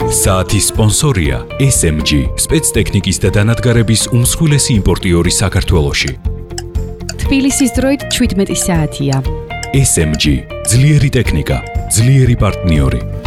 საათის სპონსორია SMG, სპეცტექნიკის და დანადგარების უმსხვილესი იმპორტიორი საქართველოში. თბილისის დროით 17 საათია. SMG, ძლიერი ტექნიკა, ძლიერი პარტნიორი.